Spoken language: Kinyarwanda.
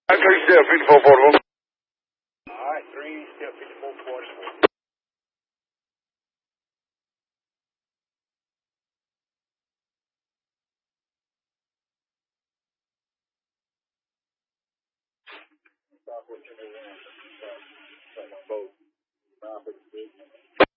Three step 54 portable. All right, 3 step 54 portable. Stop what you're doing. Both.